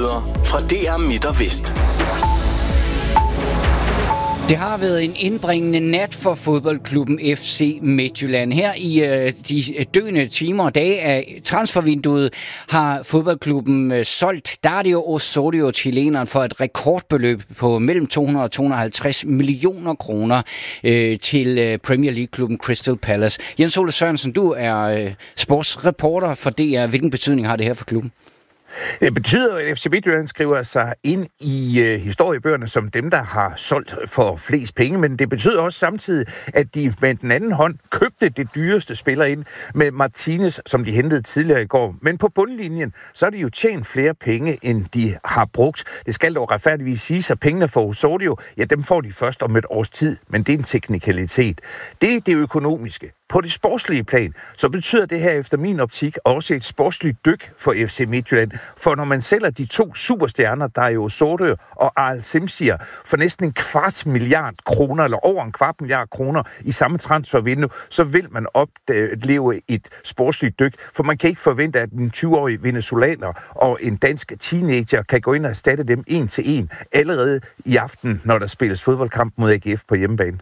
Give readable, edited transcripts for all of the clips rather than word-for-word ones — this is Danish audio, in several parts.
Nyheder fra DR Midt og Vest. Det har været en indbringende nat for fodboldklubben FC Midtjylland. Her i de døende timer og dage af transfervinduet har fodboldklubben solgt Dario Osorio, chileneren, for et rekordbeløb på mellem 200 og 250 millioner kroner til Premier League-klubben Crystal Palace. Jens Ole Sørensen, du er sportsreporter for DR. Hvilken betydning har det her for klubben? Det betyder, at FC Midtjylland skriver sig ind i historiebøgerne som dem, der har solgt for flest penge, men det betyder også samtidig, at de med den anden hånd købte det dyreste spiller ind med Martinez, som de hentede tidligere i går. Men på bundlinjen, så er de jo tjent flere penge, end de har brugt. Det skal dog retfærdigvis siges, at pengene for Osorio, ja, dem får de først om et års tid, men det er en teknikalitet. Det er det økonomiske. På det sportslige plan, så betyder det her efter min optik også et sportsligt dyk for FC Midtjylland. For når man sælger de to superstjerner, der er jo Osorio og Aal Simsier, for næsten 250 milliarder kroner, eller over 250 milliarder kroner i samme transfervindue, så vil man opleve et sportsligt dyk. For man kan ikke forvente, at en 20-årig venezolaner og en dansk teenager kan gå ind og erstatte dem 1-1 allerede i aften, når der spilles fodboldkamp mod AGF på hjemmebane.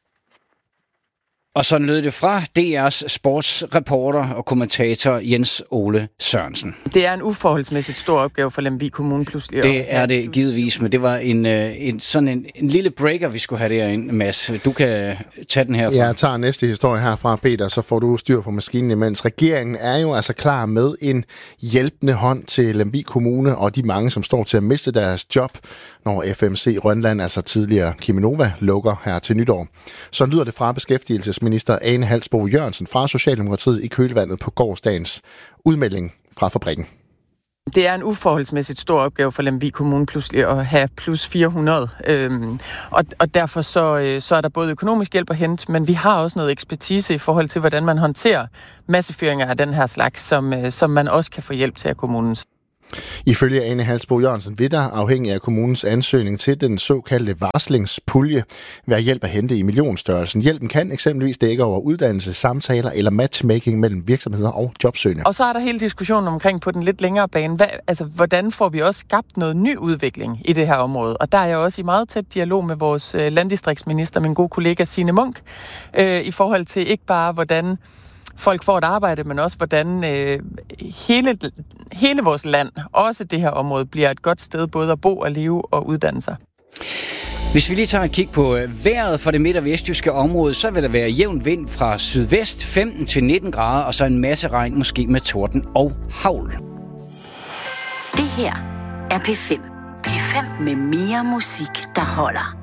Og sådan lød det fra DR's sportsreporter og kommentator Jens Ole Sørensen. Det er en uforholdsmæssigt stor opgave for Lemvig Kommune pludselig. Det er det givetvis, men det var en lille breaker, vi skulle have derinde, Mads. Du kan tage den herfra. Jeg tager næste historie herfra, Peter, så får du styr på maskinen imens. Regeringen er jo altså klar med en hjælpende hånd til Lemvig Kommune og de mange, som står til at miste deres job, når FMC Rønland, altså tidligere Cheminova, lukker her til nytår. Så lyder det fra beskæftigelsesminister Ane Halsboe Jørgensen fra Socialdemokratiet i kølvandet på gårsdagens udmelding fra fabrikken. Det er en uforholdsmæssigt stor opgave for Lemvig Kommune pludselig at have plus 400. Og derfor så er der både økonomisk hjælp at hente, men vi har også noget ekspertise i forhold til, hvordan man håndterer massefyringer af den her slags, som man også kan få hjælp til af kommunen. Ifølge Ane Halsboe Jørgensen vil der afhængig af kommunens ansøgning til den såkaldte varslingspulje være hjælp at hente i millionstørrelsen. Hjælpen kan eksempelvis dække over uddannelse, samtaler eller matchmaking mellem virksomheder og jobsøgende. Og så er der hele diskussionen omkring på den lidt længere bane. Hvordan får vi også skabt noget ny udvikling i det her område? Og der er jeg også i meget tæt dialog med vores landdistriktsminister, min gode kollega Signe Munk, i forhold til ikke bare hvordan folk får et arbejde, men også hvordan hele vores land, også det her område, bliver et godt sted både at bo og leve og uddanne sig. Hvis vi lige tager et kig på vejret for det midt- og vestjyske område, så vil der være jævn vind fra sydvest, 15-19 grader, og så en masse regn, måske med torden og hagl. Det her er P5. P5 med mere musik, der holder.